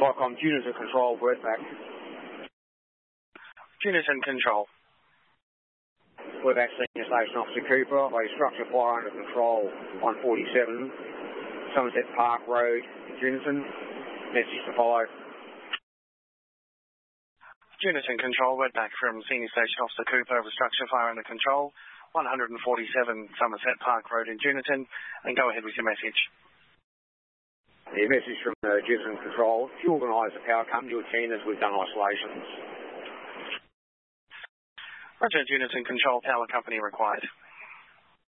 Vicom, Junison Control, Westpac. Junison Control. Westpac Senior Station Officer Cooper, a structure fire under control 147, Somerset Park Road, Junison. Message to follow. Junison Control, Westpac from Senior Station Officer Cooper of a structure fire under control 147 Somerset Park Road in Junison, and go ahead with your message. The message from Junison Control. If you organise the power company to attend as we've done isolations. Roger, Junison Control, power company required.